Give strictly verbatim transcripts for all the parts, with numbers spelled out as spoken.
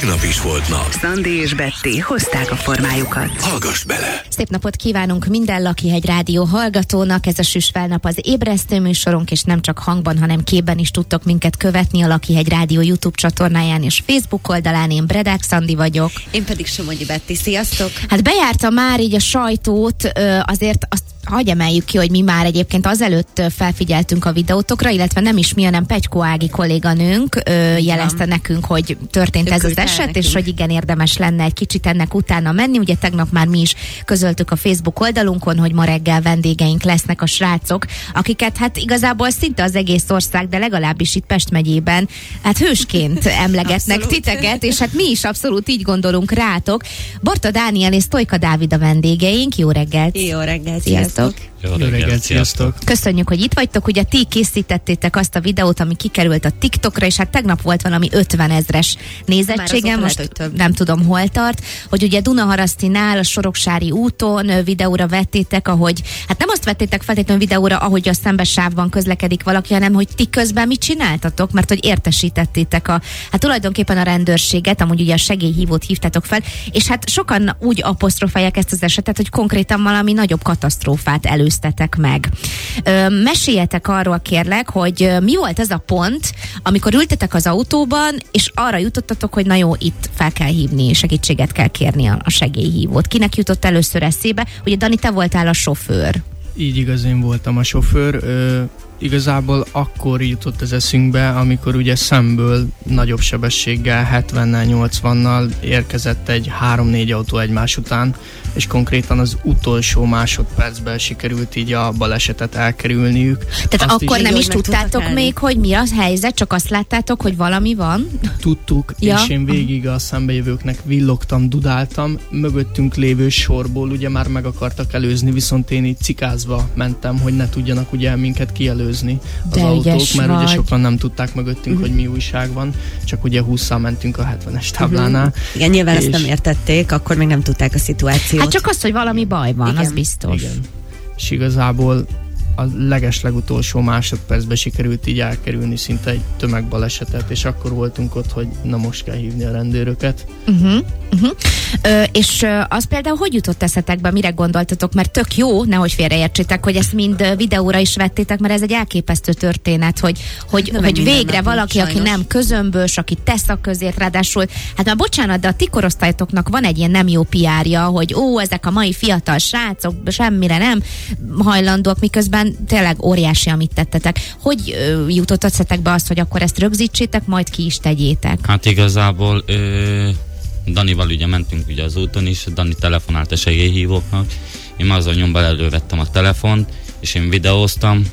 tegnap is volt nap. Szandi és Betty hozták a formájukat. Hallgass bele! Szép napot kívánunk minden Lakihegy Rádió hallgatónak, ez a Süsfelnap az ébresztő műsorunk, és nem csak hangban, hanem képben is tudtok minket követni a Lakihegy Rádió YouTube csatornáján és Facebook oldalán. Én Bredák Szandi vagyok. Én pedig Somogyi Betty, sziasztok! Hát bejárta már így a sajtót, azért azt hagyj emeljük ki, hogy mi már egyébként azelőtt felfigyeltünk a videótokra, illetve nem is mi, hanem Petykó Ági kolléganőnk ö, jelezte nekünk, hogy történt ő ez az eset, nekünk. És hogy igen, érdemes lenne egy kicsit ennek utána menni. Ugye tegnap már mi is közöltük a Facebook oldalunkon, hogy ma reggel vendégeink lesznek a srácok, akiket hát igazából szinte az egész ország, de legalábbis itt Pest megyében hát hősként emlegetnek titeket, és hát mi is abszolút így gondolunk rátok. Barta Dániel és Sztojka Dávid a vendégeink. Jó reggelt! Jó reggelt! Sziasztok! Jó reggelt, sziasztok! Köszönjük, hogy itt vagytok. Ugye ti készítettétek azt a videót, ami kikerült a TikTokra, és hát tegnap volt valami ötvenezres nézettségem, most lehet, nem tudom hol tart, hogy ugye Dunaharasztinál a Soroksári úton videóra vettétek, ahogy, hát nem azt vettétek feltétlenül videóra, ahogy a szembes sávban közlekedik valaki, hanem hogy ti közben mit csináltatok, mert hogy értesítettétek a, hát tulajdonképpen a rendőrséget, amúgy ugye a segélyhívót hívtatok fel, és hát sokan úgy apostrofálják ezt az esetet, hogy konkrétan valami nagyobb katasztrófát előztetek meg. Ö, meséljetek arról, kérlek, hogy mi volt ez a pont, amikor ültetek az autóban, és arra jutottatok, hogy na jó, itt fel kell hívni, segítséget kell kérni a, a segélyhívót. Kinek jutott először eszébe? Ugye Dani, te voltál a sofőr. Így igaz, én voltam a sofőr. Ö, igazából akkor jutott ez eszünkbe, amikor ugye szemből nagyobb sebességgel, hetvennel, nyolcvannal érkezett egy három-négy autó egymás után, és konkrétan az utolsó másodpercben sikerült így a balesetet elkerülniük. Tehát azt akkor is nem is tudtátok még, hogy mi a helyzet, csak azt láttátok, hogy valami van? Tudtuk, ja. És én végig a szembejövőknek villogtam, dudáltam, mögöttünk lévő sorból ugye már meg akartak előzni, viszont én így cikázva mentem, hogy ne tudjanak ugye minket kielőzni az de autók, mert vagy. Ugye sokan nem tudták mögöttünk, uh-huh. hogy mi újság van, csak ugye hússzal mentünk a hetvenes táblánál. Uh-huh. Igen, nyilván és... ezt nem értették, akkor még nem tudták a szituációt. Hát csak azt, hogy valami baj van, igen. Az biztos. Igen. És igazából a legeslegutolsó másodpercben sikerült így elkerülni szinte egy tömegbalesetet, és akkor voltunk ott, hogy na most kell hívni a rendőröket. Uh-huh, uh-huh. Ö, és ö, az például hogy jutott eszetekbe, mire gondoltatok? Mert tök jó, nehogy félreértsétek, hogy ezt mind videóra is vettétek, mert ez egy elképesztő történet, hogy, hogy, hogy végre valaki, sajnos. Aki nem közömbös, aki tesz a közért, ráadásul, hát már bocsánat, de a ti korosztályotoknak van egy ilyen nem jó pé er-ja, hogy ó, ezek a mai fiatal srácok semmire nem hajlandóak, miközben tényleg óriási, amit tettetek. Hogy ö, jutott eszetekbe azt, hogy akkor ezt rögzítsétek, majd ki is tegyétek? Hát igazából ö, Danival ugye mentünk ugye az úton is, Dani telefonált a segélyhívóknak, én már azon nyomban elővettem a telefont, és én videóztam,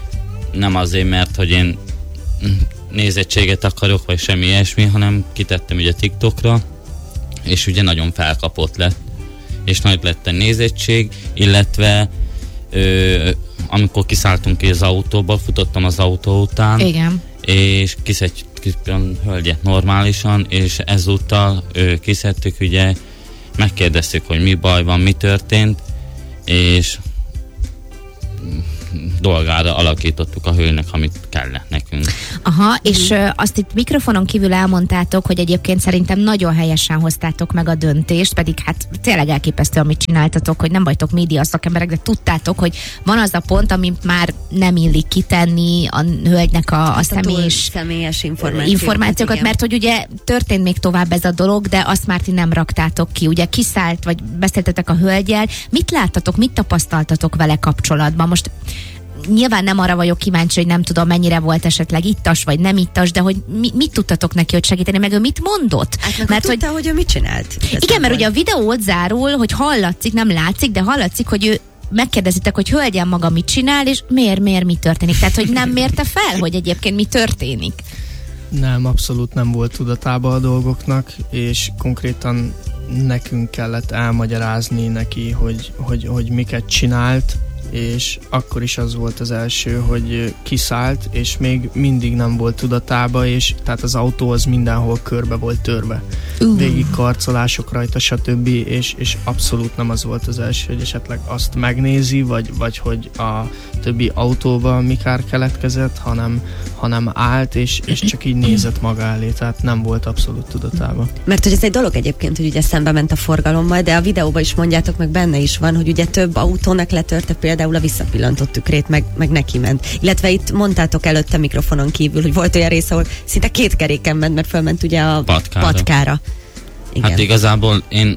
nem azért, mert hogy én nézettséget akarok, vagy semmi ilyesmi, hanem kitettem ugye TikTokra, és ugye nagyon felkapott lett, és nagy lett a nézettség, illetve ö, amikor kiszálltunk ki az autóba, futottam az autó után, igen. És kiszedtük a hölgyet normálisan, és ezúttal ö, kiszedtük, ugye megkérdeztük, hogy mi baj van, mi történt, és dolgára alakítottuk a hölgynek, amit kellett nekünk. Aha, és ö, azt itt mikrofonon kívül elmondtátok, hogy egyébként szerintem nagyon helyesen hoztátok meg a döntést, pedig hát tényleg elképesztő, amit csináltatok, hogy nem vagytok média szakemberek, de tudtátok, hogy van az a pont, amit már nem illik kitenni a hölgynek a, a személyes, személyes információkat, információkat mert hogy ugye történt még tovább ez a dolog, de azt már ti nem raktátok ki. Ugye kiszállt, vagy beszéltetek a hölgyel, mit láttatok, mit tapasztaltatok vele kapcsolatban? Most nyilván nem arra vagyok kíváncsi, hogy nem tudom, mennyire volt esetleg ittas, vagy nem ittas, de hogy mi, mit tudtatok neki, hogy segíteni, meg ő mit mondott? Hát mert tudta, hogy, hogy ő mit csinált. Igen, mert ugye a videó ott zárul, hogy hallatszik, nem látszik, de hallatszik, hogy ő megkérdezitek, hogy hölgyem maga mit csinál, és miért, miért, mi történik. Tehát, hogy nem mérte fel, hogy egyébként mi történik. Nem, abszolút nem volt tudatában a dolgoknak, és konkrétan nekünk kellett elmagyarázni neki, hogy, hogy, hogy miket csinált, és akkor is az volt az első, hogy kiszállt, és még mindig nem volt tudatába, és tehát az autó az mindenhol körbe volt törve. Uh. Végig karcolások rajta, stb. És, és abszolút nem az volt az első, hogy esetleg azt megnézi, vagy, vagy hogy a többi autóban mi kár keletkezett, hanem, hanem állt, és, és csak így nézett maga elé, tehát nem volt abszolút tudatában. Mert hogy ez egy dolog egyébként, hogy ugye szembe ment a forgalommal, de a videóban is mondjátok, meg benne is van, hogy ugye több autónak letörte például a visszapillantott tükrét, meg, meg neki ment. Illetve itt mondtátok előtte mikrofonon kívül, hogy volt olyan része, ahol szinte két keréken ment, mert fölment ugye a patkára. patkára. Igen. Hát igazából én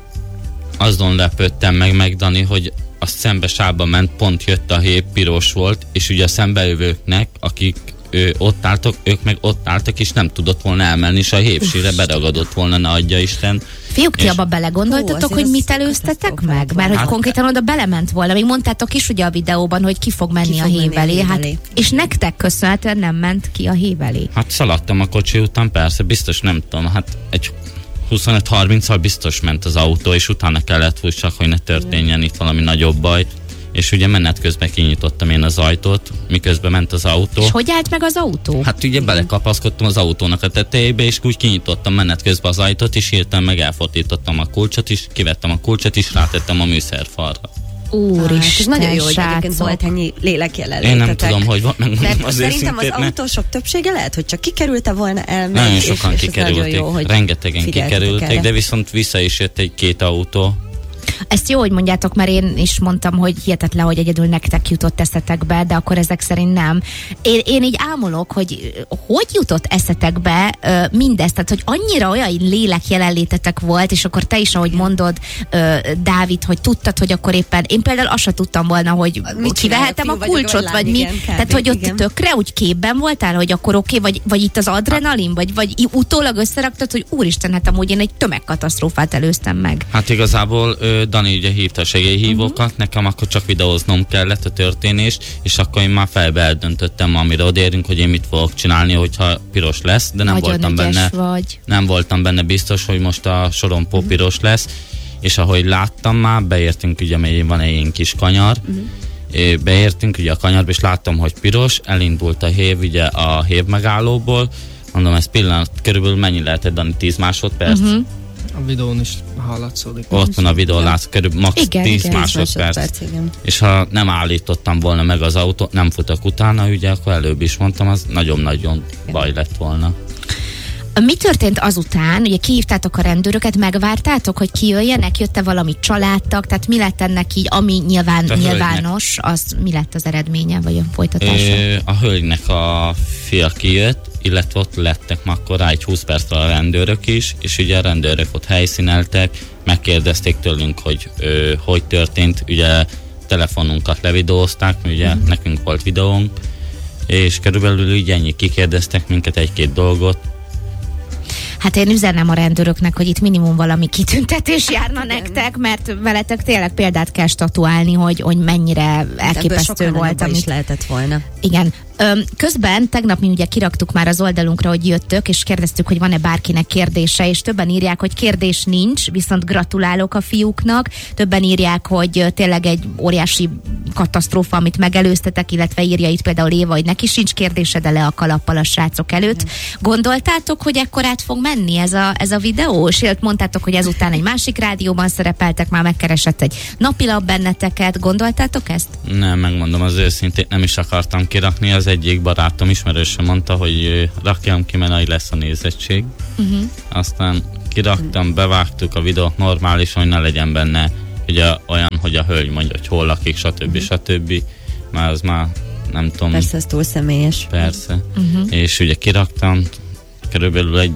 azon lepődtem meg, meg Dani, hogy a szembe sávba ment, pont jött a hév, piros volt, és ugye a szembejövőknek, akik ő, ott álltak, ők meg ott álltak, és nem tudott volna elmenni, és a hévsíre beragadott volna, ne adja Isten. Fiúk, ti abba belegondoltatok, Ó, hogy mit előztetek meg? Mert hogy hát, konkrétan oda belement volna. Még mondtátok is ugye a videóban, hogy ki fog menni ki a hév elé. Hát, és nektek köszönhetően nem ment ki a hév elé. Hát szaladtam a kocsi után, persze, biztos nem tudom, hát egy huszonöt-harminccal biztos ment az autó, és utána kellett úgy csak, hogy ne történjen itt valami nagyobb baj. És ugye menet közben kinyitottam én az ajtót, miközben ment az autó. És hogy állt meg az autó? Hát ugye belekapaszkodtam az autónak a tetejébe, és úgy kinyitottam menet közben az ajtót, és hirtelen meg elfordítottam a kulcsot is, kivettem a kulcsot is, rátettem a műszerfalra. Úristen, ah, ez nagyon jó, hogy egyébként volt ennyi lélekjelenlétetek. Én nem tudom, hogy van, megmondom az szerintem az ne. autósok többsége lehet, hogy csak kikerülte volna el. Nagyon sokan és, kikerülték, és jó, rengetegen kikerültek, erre. De viszont vissza is jött egy-két autó. Ezt jó, hogy mondjátok, mert én is mondtam, hogy hihetetlen, hogy egyedül nektek jutott eszetekbe, de akkor ezek szerint nem. Én, én így ámulok, hogy hogy jutott eszetekbe uh, mindezt, tehát hogy annyira olyan lélek jelenlétetek volt, és akkor te is, ahogy mondod, uh, Dávid, hogy tudtad, hogy akkor éppen, én például azt sem tudtam volna, hogy mit kivehetem a kulcsot, vagy mi, igen, tehát hogy ott igen. tökre úgy képben voltál, hogy akkor oké, okay, vagy, vagy itt az adrenalin, vagy, vagy utólag összeraktad, hogy úristen, hát amúgy én egy tömegkatasztrófát előztem meg. Hát igazából Dani ugye hívta a segélyhívókat, uh-huh. nekem akkor csak videóznom kellett a történést, és akkor én már fejbe eldöntöttem, amire odérünk, hogy én mit fogok csinálni, hogyha piros lesz, de nem Nagyon voltam benne vagy. nem voltam benne biztos, hogy most a sorompó uh-huh. piros lesz, és ahogy láttam már, beértünk, ugye mert van egy ilyen kis kanyar, uh-huh. beértünk ugye a kanyarba, és láttam, hogy piros, elindult a hév ugye a hév megállóból, mondom, ez pillanat, körülbelül mennyi lehetett, Dani, tíz másodperc? Uh-huh. A videón is hallatszódik. Ott van a videó, látsz, körülbelül max. Igen, tíz igen, másodperc. másodperc és ha nem állítottam volna meg az autót, nem futok utána, ugye, akkor előbb is mondtam, az nagyon-nagyon baj lett volna. Mi történt azután? Ugye kihívtátok a rendőröket, megvártátok, hogy kijöjjenek, jött-e valami családtag, tehát mi lett ennek így, ami nyilván a nyilvános, hölgynek. Az mi lett az eredménye, vagy a folytatása? Ö, a hölgynek a fia kijött, illetve ott lettek már akkor rá egy húsz percre a rendőrök is, és ugye a rendőrök ott helyszíneltek, megkérdezték tőlünk, hogy ö, hogy történt, ugye telefonunkat levideózták, ugye mm. nekünk volt videónk, és körülbelül így ennyi, kikérdeztek minket egy-két dolgot. Hát én üzenem a rendőröknek, hogy itt minimum valami kitüntetés járna nektek, mert veletek tényleg példát kell statuálni, hogy, hogy mennyire elképesztő volt. Amit is lehetett volna. Igen. Közben tegnap mi ugye kiraktuk már az oldalunkra, hogy jöttök, és kérdeztük, hogy van-e bárkinek kérdése, és többen írják, hogy kérdés nincs, viszont gratulálok a fiúknak. Többen írják, hogy tényleg egy óriási katasztrófa, amit megelőztetek, illetve írja itt például Éva, hogy neki sincs kérdése, de le a kalappal a srácok előtt. Gondoltátok, hogy ekkor át fog menni ez a, ez a videó? És mondtátok, hogy ezután egy másik rádióban szerepeltek, már megkeresett egy napilap benneteket. Gondoltátok ezt? Nem, megmondom az őszintén, nem is akartam kirakni. Az egyik barátom ismerősen mondta, hogy rakjam ki, mert nagy lesz a nézettség. Uh-huh. Aztán kiraktam, bevágtuk a videót normálisan, hogy ne legyen benne ugye olyan, hogy a hölgy mondja, hogy hol lakik, stb. Uh-huh. stb. Már az már nem tudom. Persze, ez túl személyes. Persze. Uh-huh. És ugye kiraktam, körülbelül egy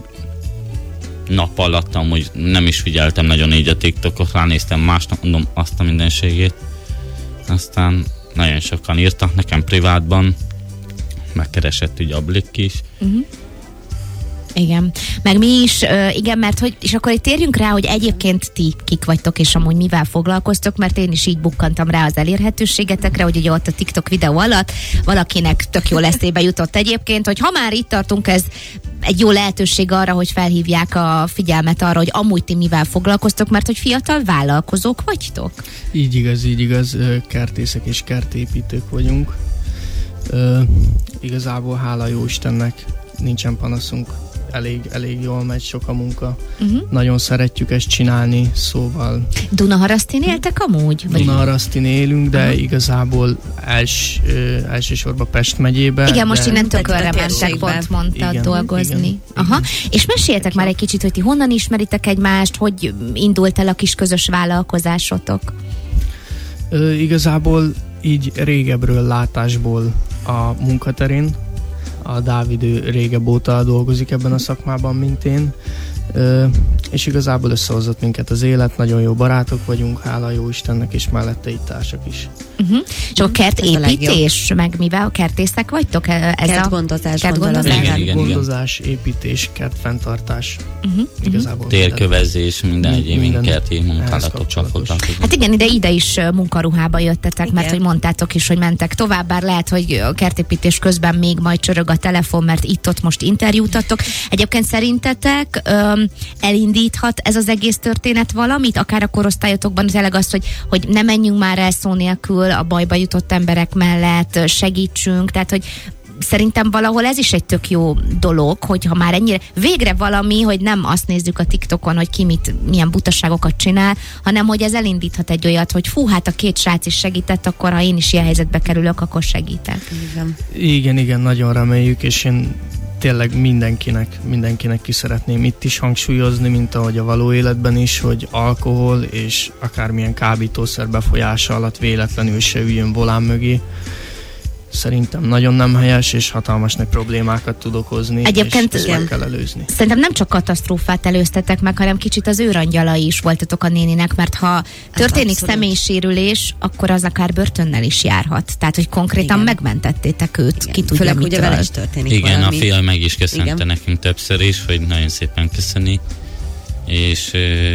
nap alatt, amúgy nem is figyeltem nagyon így a TikTokot, ránéztem másnap, mondom azt a mindenségét. Aztán nagyon sokan írtak nekem privátban, megkeresett ugye a Blik is. Uh-huh. Igen, meg mi is, uh, igen, mert hogy, és akkor itt térjünk rá, hogy egyébként ti kik vagytok, és amúgy mivel foglalkoztok, mert én is így bukkantam rá az elérhetőségetekre, hogy ugye ott a TikTok videó alatt valakinek tök jó eszébe jutott egyébként, hogy ha már itt tartunk, ez egy jó lehetőség arra, hogy felhívják a figyelmet arra, hogy amúgy ti mivel foglalkoztok, mert hogy fiatal vállalkozók vagytok. Így igaz, így igaz, ö, kertészek és kertépítők vagyunk. Ö, igazából hála jó Istennek nincsen panaszunk. Elég, elég jól megy, sok a munka. Uh-huh. Nagyon szeretjük ezt csinálni, szóval... Dunaharasztin éltek amúgy? Dunaharasztin élünk, de uh-huh. igazából els, ö, elsősorban Pest megyébe. Igen, most de... innen tökölre mentek, pont mondtad igen, dolgozni. Igen, Aha. Igen. És meséljetek már egy kicsit, hogy ti honnan ismeritek egymást, hogy indult el a kis közös vállalkozásotok? Ö, igazából így régebről látásból a munkaterén. A Dávid ő régebb óta dolgozik ebben a szakmában, mint én. Ö, és igazából összehozott minket az élet, nagyon jó barátok vagyunk, hála jó Istennek, és mellette itt társak is. Uh-huh. És a kertépítés, meg mivel a kertészek vagytok? Ez kertgondozás, a kertgondozás, igen, igen, gondozás, építés, kertfenntartás. Uh-huh. Igazából térkövezés, minden egyéb minden kerti munkálatokkal foglalkozunk. Hát igen, ide, ide is munkaruhába jöttetek, igen. Mert hogy mondtátok is, hogy mentek tovább, bár lehet, hogy a kertépítés közben még majd csörög a telefon, mert itt-ott most interjútatok. Egyébként szerintetek öm, elindíthat ez az egész történet valamit, akár a korosztályotokban tényleg azt, hogy, hogy ne menjünk már el szó nélkül a bajba jutott emberek mellett, segítsünk, tehát hogy szerintem valahol ez is egy tök jó dolog, hogyha már ennyire végre valami, hogy nem azt nézzük a TikTokon, hogy ki mit, milyen butaságokat csinál, hanem hogy ez elindíthat egy olyat, hogy fú, hát a két srác is segített, akkor ha én is ilyen helyzetbe kerülök, akkor segítek. Igen, igen, igen, nagyon reméljük, és én tényleg mindenkinek, mindenkinek ki szeretném itt is hangsúlyozni, mint ahogy a való életben is, hogy alkohol és akármilyen kábítószer befolyása alatt véletlenül se üljön volán mögé. Szerintem nagyon nem helyes, és hatalmas nagy problémákat tud okozni, egyébként és ezt meg kell előzni. Szerintem nem csak katasztrófát előztetek meg, hanem kicsit az őrangyalai is voltatok a néninek, mert ha történik abszolút személysérülés, akkor az akár börtönnel is járhat. Tehát, hogy konkrétan igen. megmentettétek őt, igen. ki tudja, főleg, mitől. Ugye vele is történik igen, valami. A fia meg is köszönte igen. nekünk többször is, hogy nagyon szépen köszöni, és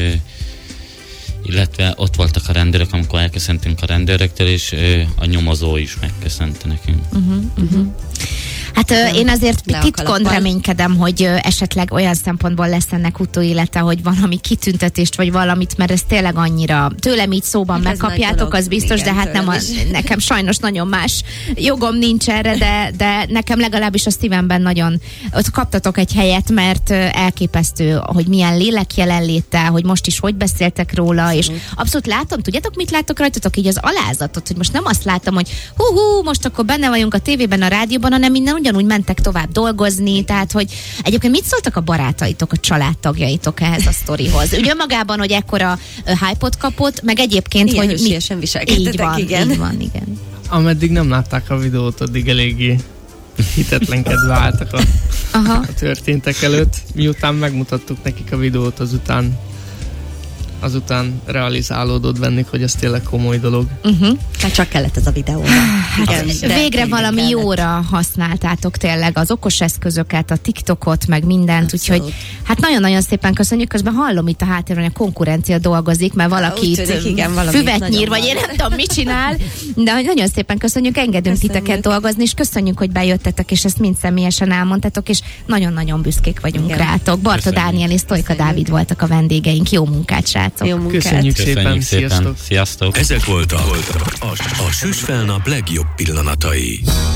illetve ott voltak a rendőrök, amikor elköszöntünk a rendőröktől, és a nyomozó is megköszönte nekünk. Uh-huh, uh-huh. Hát ö, én azért titkon reménykedem, hogy ö, esetleg olyan szempontból lesz ennek utóélete, hogy valami kitüntetést, vagy valamit, mert ez tényleg annyira tőlem így szóban hát megkapjátok, az biztos, igen, de hát nem a, nekem sajnos nagyon más jogom nincs erre, de, de nekem legalábbis a szívemben nagyon, ott kaptatok egy helyet, mert elképesztő, hogy milyen lélek jelenléte, hogy most is hogy beszéltek róla, abszolút. És abszolút látom, tudjátok, mit látok rajtatok? Így az alázatot, hogy most nem azt látom, hogy hú-hú, most akkor benne vagyunk a tévében, a rádióban, hanem minden ugyanúgy mentek tovább dolgozni, tehát hogy egyébként mit szóltak a barátaitok, a családtagjaitok ehhez a sztorihoz? Ugye magában, hogy ekkora hype-ot kapott, meg egyébként, ilyen hogy hősiesen viselkedtetek, így van, igen. így van, igen. Ameddig nem látták a videót, addig eléggé hitetlenkedve álltak a, a történtek előtt. Miután megmutattuk nekik a videót, azután azután realizálódott bennük, hogy ez tényleg komoly dolog. Uh-huh. Hát csak kellett ez a videó. Igen, végre valami kellett. Jóra használtátok tényleg az okos eszközöket, a TikTokot, meg mindent, abszolút. Úgyhogy hát nagyon-nagyon szépen köszönjük, közben hallom itt a háttérben, hogy a konkurencia dolgozik, mert valaki itt füvet nyír, vagy én nem tudom, mit csinál, de nagyon szépen köszönjük, engedünk köszönjük. Titeket dolgozni, és köszönjük, hogy bejöttetek, és ezt mind személyesen elmondtatok, és nagyon-nagyon büszkék vagyunk igen. rátok. Barta Dániel és Sztojka Dávid voltak a vendégeink, jó munkát, srácok! Jó munkát. Köszönjük szépen, Köszönjük szépen. Sziasztok. Sziasztok! Ezek voltak a, a, a Süsfelnap legjobb pillanatai.